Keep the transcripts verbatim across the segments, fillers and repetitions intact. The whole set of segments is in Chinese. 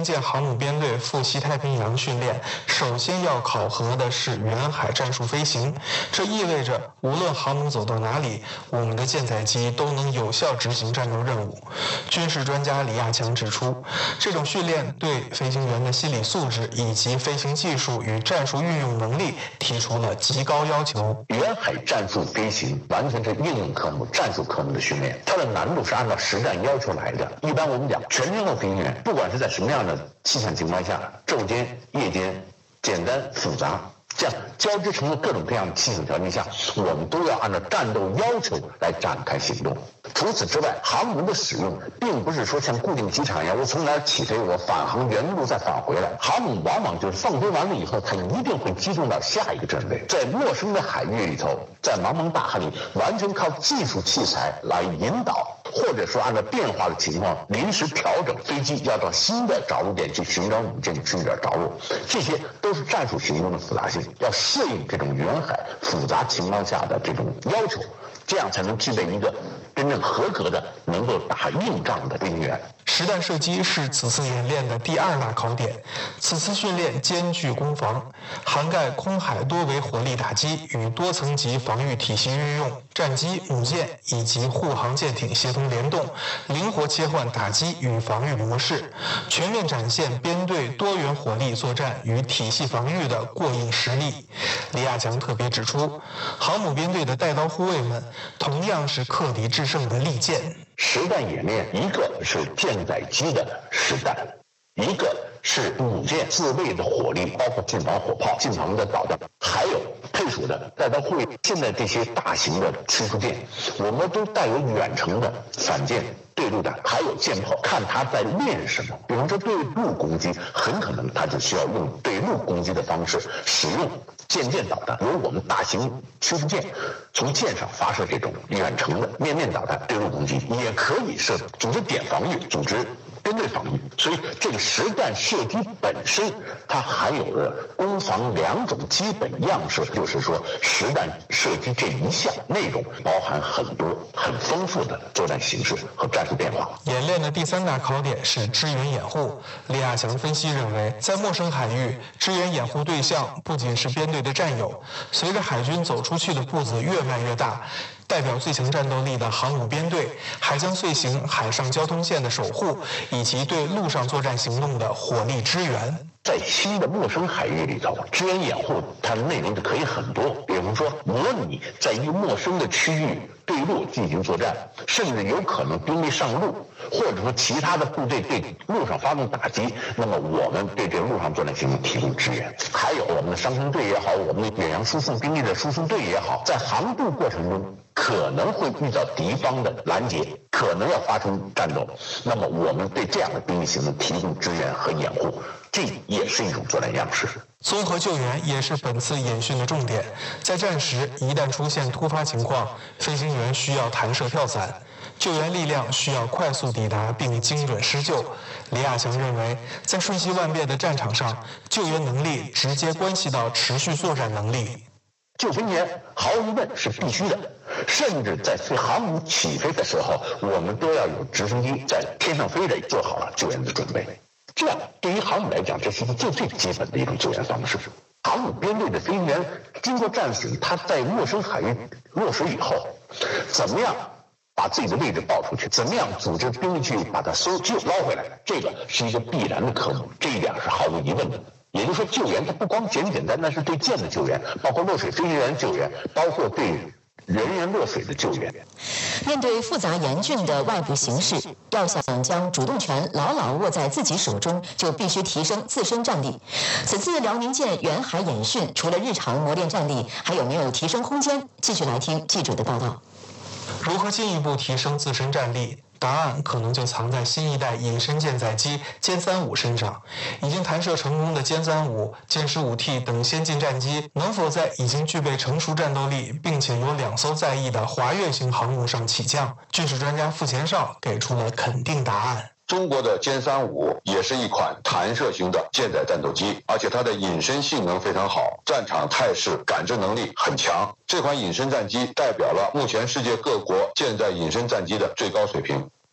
舰航母编队赴西太平洋训练，首先要考核的是远海战术飞行。这意味着无论航母走到哪里，我们的舰载机都能有效执行战斗任务。军事专家李亚强指出，这种训练对飞行员的心理素质以及飞行技术与战术运用能力提出了极高要求。 远海战术飞行完全是应用科目、战术科目的训练，它的难度是按照实战要求来的。一般我们讲，全天候飞行员，不管是在什么样的气象情况下，昼间、夜间，简单、复杂，这样交织成了各种各样的气象条件下，我们都要按照战斗要求来展开行动。除此之外，航母的使用并不是说像固定机场一样，我从哪儿起飞，我返航原路再返回来。航母往往就是放飞完了以后，它一定会机动到下一个阵位。在陌生的海域里头，在茫茫大海里，完全靠技术器材来引导，或者说按照变化的情况临时调整飞机要到新的着陆点去寻找母舰去点着陆，这些都是战术行动的复杂性，要适应这种远海复杂情况下的这种要求，这样才能具备一个真正合格的能够打硬仗的飞行员。 实弹射击是此次演练的第二大考点。此次训练兼具攻防，涵盖空海多维火力打击与多层级防御体系运用，战机、母舰以及护航舰艇协同联动，灵活切换打击与防御模式，全面展现编队多元火力作战与体系防御的过硬实力。李亚强特别指出，航母编队的带刀护卫们同样是克敌制胜的利剑。 实弹演练，一个是舰载机的实弹，一个是母舰自卫的火力，包括近防火炮、近防的导弹，还有配属的带刀护卫。现在这些大型的驱逐舰，我们都带有远程的反舰对陆弹，还有舰炮，看他在练什么。比方说对陆攻击，很可能他就需要用对陆攻击的方式，使用舰舰导弹，由我们大型驱逐舰从舰上发射这种远程的面面导弹对陆攻击，也可以是组织点防御，组织编队防御。所以这个实弹射击本身，它含有着攻防两种基本样式，就是说实弹射击这一项内容包含很多很丰富的作战形式和战术变化。 演练的第三大考点是支援掩护。李亚强分析认为，在陌生海域，支援掩护对象不仅是编队的战友，随着海军走出去的步子越迈越大，代表最强战斗力的航母编队还将遂行海上交通线的守护，以及对陆上作战行动的火力支援。 在新的陌生海域里头，支援掩护它的内容就可以很多，比如说模拟在一个陌生的区域对陆进行作战，甚至有可能兵力上路，或者说其他的部队对陆上发动打击，那么我们对这个陆上作战行动提供支援。还有我们的伤兵队也好，我们的远洋输送兵力的输送队也好，在航渡过程中可能会遇到敌方的拦截，可能要发生战斗，那么我们对这样的兵力行动提供支援和掩护，这也是一种作战样式。 综合救援也是本次演训的重点。在战时，一旦出现突发情况，飞行员需要弹射跳伞，救援力量需要快速抵达并精准施救。李亚强认为，在瞬息万变的战场上，救援能力直接关系到持续作战能力。 救飞员毫无疑问是必须的，甚至在飞航母起飞的时候，我们都要有直升机在天上飞着做好了救援的准备。这样对于航母来讲，这是一个最最基本的一种救援方式。航母编队的飞行员经过战损，他在陌生海域落水以后，怎么样把自己的位置报出去，怎么样组织兵力去把它搜救捞回来，这个是一个必然的科目，这一点是毫无疑问的。也就是说，救援它不光简简单单是对舰的救援，包括落水飞行员救援，包括对人员落水的救援。 面对复杂严峻的外部形势，要想将主动权牢牢握在自己手中，就必须提升自身战力。此次辽宁舰远海演训，除了日常磨练战力，还有没有提升空间？继续来听记者的报道。 如何进一步提升自身战力？答案可能就藏在新一代隐身舰载机歼三五身上。已经弹射成功的歼三五、歼十五 T 等先进战机，能否在已经具备成熟战斗力，并且有两艘在役的滑跃型航母上起降？军事专家傅前绍给出了肯定答案。 中国的歼三五也是一款弹射型的舰载战斗机，而且它的隐身性能非常好，战场态势感知能力很强。这款隐身战机代表了目前世界各国舰载隐身战机的最高水平。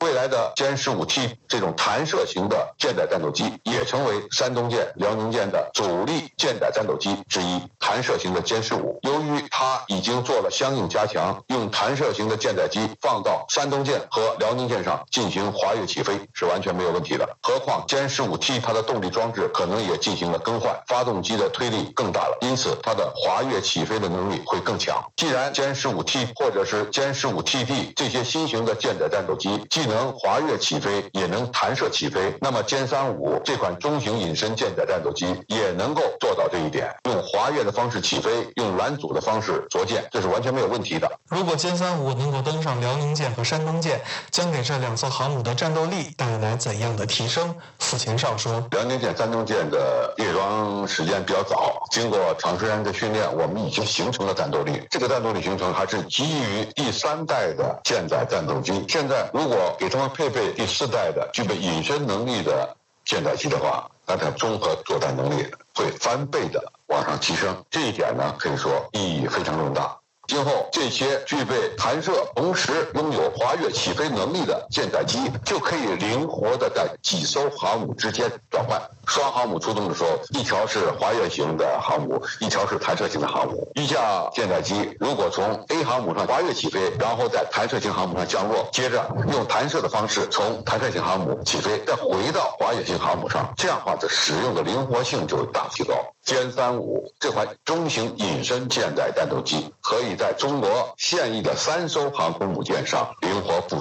未来的歼十五 T 这种弹射型的舰载战斗机也成为山东舰、辽宁舰的主力舰载战斗机之一。弹射型的歼十五，由于它已经做了相应加强，用弹射型的舰载机放到山东舰和辽宁舰上进行滑跃起飞是完全没有问题的。何况歼十五 T 它的动力装置可能也进行了更换，发动机的推力更大了，因此它的滑跃起飞的能力会更强。既然歼十五 T 或者是歼十五 T D 这些新型的舰载战斗机既能滑跃起飞，也能弹射起飞，那么歼三五这款中型隐身舰载战斗机也能够做到这一点，用滑跃的方式起飞，用拦阻的方式着舰，这是完全没有问题的。 如果歼三五能够登上辽宁舰和山东舰，将给这两艘航母的战斗力带来怎样的提升？傅前绍说， 辽宁舰、山东舰的列装时间比较早，经过长时间的训练，我们已经形成了战斗力。这个战斗力形成还是基于第三代的舰载战斗机。现在如果给他们配备第四代的具备隐身能力的舰载机的话，那它综合作战能力会翻倍的往上提升。这一点呢，可以说意义非常重大。今后这些具备弹射同时拥有滑跃起飞能力的舰载机，就可以灵活地在几艘航母之间转换。双航母出动的时候，一条是滑跃型的航母，一条是弹射型的航母。一架舰载机如果从 A 航母上滑跃起飞，然后在弹射型航母上降落，接着用弹射的方式从弹射型航母起飞，再回到滑跃型航母上，这样的话的使用的灵活性就大提高。歼三五这款中型隐身舰载战斗机可以在中国现役的三艘航空母舰上灵活部